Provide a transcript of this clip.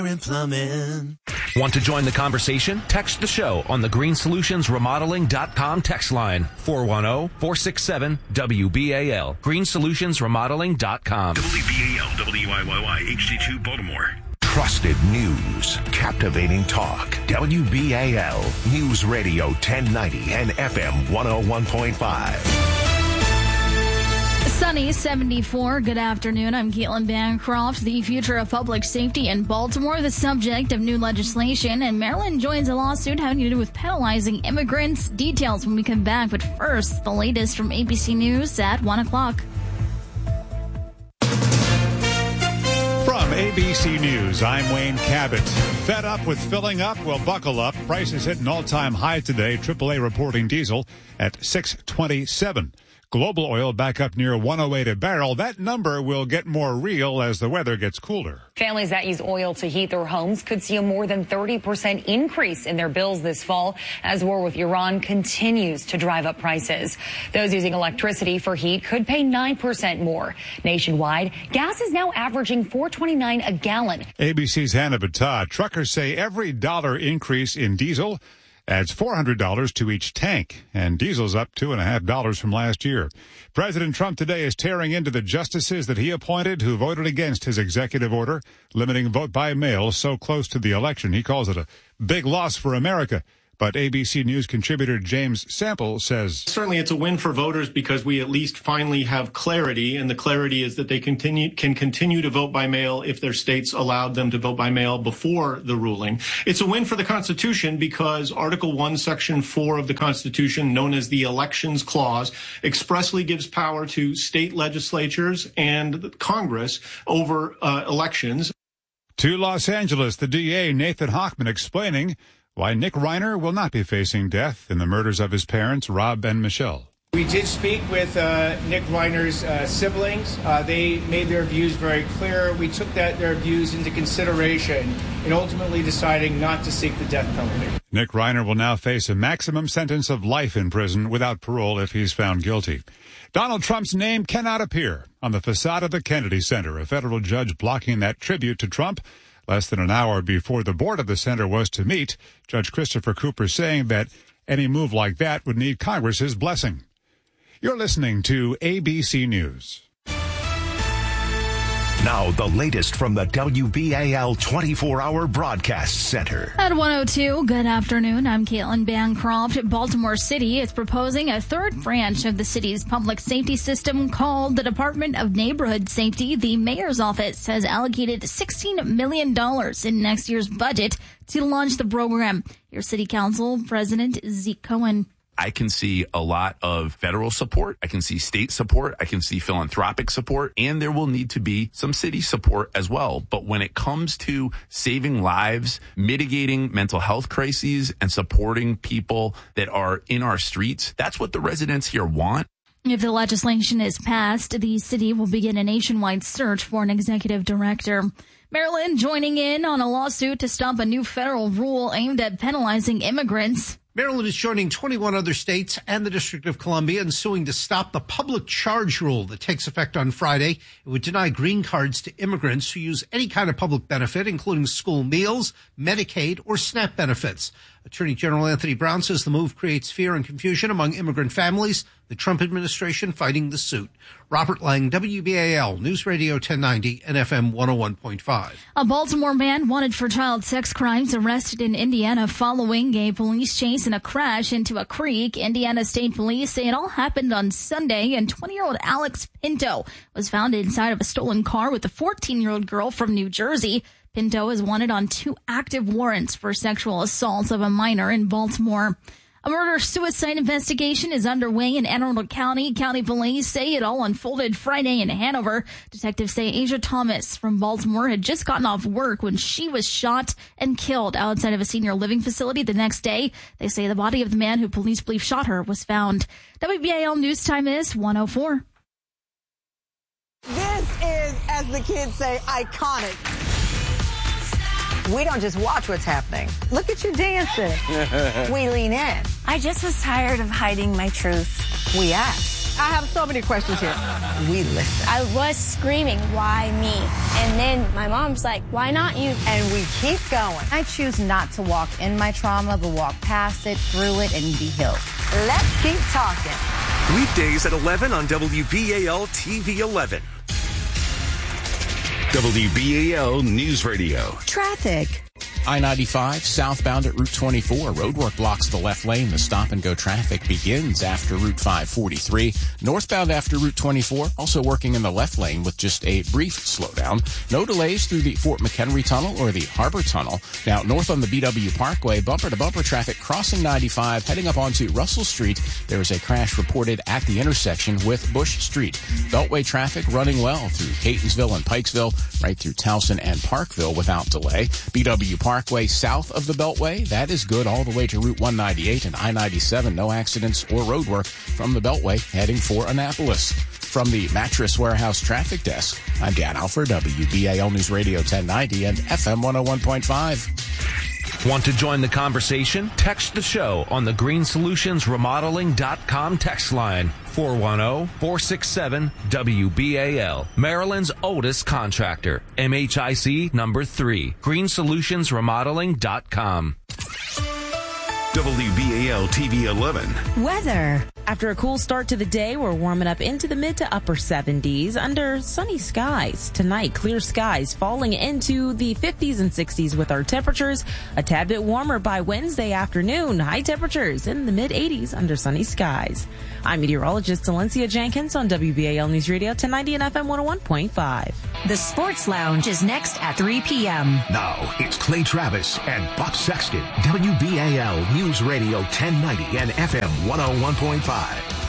Plumbing. Want to join the conversation? Text the show on the greensolutionsremodeling.com text line 410-467-WBAL. greensolutionsremodeling.com. WBAL, WIYY, HD2 Baltimore. Trusted news, captivating talk. WBAL News Radio 1090 and FM 101.5. Sunny, 74. Good afternoon. I'm Caitlin Bancroft. The future of public safety in Baltimore, the subject of new legislation, and Maryland joins a lawsuit having to do with penalizing immigrants. Details when we come back, but first, the latest from ABC News at 1 o'clock. From ABC News, I'm Wayne Cabot. Fed up with filling up? Well, buckle up. Prices hit an all-time high today. AAA reporting diesel at $6.27. Global oil back up near $108 a barrel. That number will get more real as the weather gets cooler. Families that use oil to heat their homes could see a more than 30% increase in their bills this fall as war with Iran continues to drive up prices. Those using electricity for heat could pay 9% more. Nationwide, gas is now averaging $4.29 a gallon. ABC's Hannah Battah. Truckers say every dollar increase in diesel adds $400 to each tank, and diesel's up $2.50 from last year. President Trump today is tearing into the justices that he appointed who voted against his executive order limiting vote by mail so close to the election. He calls it a big loss for America. But ABC News contributor James Sample says, certainly it's a win for voters because we at least finally have clarity, and the clarity is that they can continue to vote by mail if their states allowed them to vote by mail before the ruling. It's a win for the Constitution because Article 1, Section 4 of the Constitution, known as the Elections Clause, expressly gives power to state legislatures and Congress over elections. To Los Angeles, the DA, Nathan Hochman, explaining why Nick Reiner will not be facing death in the murders of his parents, Rob and Michelle. We did speak with Nick Reiner's siblings. They made their views very clear. We took their views into consideration in ultimately deciding not to seek the death penalty. Nick Reiner will now face a maximum sentence of life in prison without parole if he's found guilty. Donald Trump's name cannot appear on the facade of the Kennedy Center, a federal judge blocking that tribute to Trump less than an hour before the board of the center was to meet. Judge Christopher Cooper saying that any move like that would need Congress's blessing. You're listening to ABC News. Now, the latest from the WBAL 24-hour broadcast center. At 1:02, good afternoon. I'm Caitlin Bancroft. Baltimore City is proposing a third branch of the city's public safety system called the Department of Neighborhood Safety. The mayor's office has allocated $16 million in next year's budget to launch the program. Your city council president, Zeke Cohen. I can see a lot of federal support. I can see state support. I can see philanthropic support, and there will need to be some city support as well. But when it comes to saving lives, mitigating mental health crises, and supporting people that are in our streets, that's what the residents here want. If the legislation is passed, the city will begin a nationwide search for an executive director. Maryland joining in on a lawsuit to stop a new federal rule aimed at penalizing immigrants. Maryland is joining 21 other states and the District of Columbia in suing to stop the public charge rule that takes effect on Friday. It would deny green cards to immigrants who use any kind of public benefit, including school meals, Medicaid, or SNAP benefits. Attorney General Anthony Brown says the move creates fear and confusion among immigrant families, the Trump administration fighting the suit. Robert Lang, WBAL, News Radio 1090 and FM 101.5. A Baltimore man wanted for child sex crimes arrested in Indiana following a police chase in a crash into a creek. Indiana State Police say it all happened on Sunday, and 20-year-old Alex Pinto was found inside of a stolen car with a 14-year-old girl from New Jersey. Pinto is wanted on 2 active warrants for sexual assaults of a minor in Baltimore. A murder-suicide investigation is underway in Anne Arundel County. County police say it all unfolded Friday in Hanover. Detectives say Asia Thomas from Baltimore had just gotten off work when she was shot and killed outside of a senior living facility the next day. They say the body of the man who police believe shot her was found. WBAL News Time is 1:04. This is, as the kids say, iconic. We don't just watch what's happening. Look at you dancing. We lean in. I just was tired of hiding my truth. We ask. I have so many questions here. We listen. I was screaming, why me? And then my mom's like, why not you? And we keep going. I choose not to walk in my trauma, but walk past it, through it, and be healed. Let's keep talking. Weekdays at 11 on WBAL TV 11. WBAL News Radio. Traffic. I-95 southbound at Route 24. Roadwork blocks the left lane. The stop-and-go traffic begins after Route 543. Northbound after Route 24, also working in the left lane with just a brief slowdown. No delays through the Fort McHenry Tunnel or the Harbor Tunnel. Now, north on the BW Parkway, bumper-to-bumper traffic crossing 95, heading up onto Russell Street. There is a crash reported at the intersection with Bush Street. Beltway traffic running well through Catonsville and Pikesville, right through Towson and Parkville without delay. BW Parkway south of the Beltway, that is good all the way to Route 198 and I-97. No accidents or road work from the Beltway heading for Annapolis. From the Mattress Warehouse Traffic Desk, I'm Dan Alford, WBAL News Radio 1090 and FM 101.5. Want to join the conversation? Text the show on the GreenSolutionsRemodeling.com text line. 410-467-WBAL. Maryland's oldest contractor. MHIC number 3. GreenSolutionsRemodeling.com. WBAL TV 11. Weather. After a cool start to the day, we're warming up into the mid to upper 70s under sunny skies. Tonight, clear skies falling into the 50s and 60s with our temperatures a tad bit warmer by Wednesday afternoon. High temperatures in the mid 80s under sunny skies. I'm meteorologist Valencia Jenkins on WBAL News Radio 1090 and FM 101.5. The Sports Lounge is next at 3 p.m. Now, it's Clay Travis and Buck Sexton. WBAL News Radio 1090 and FM 101.5.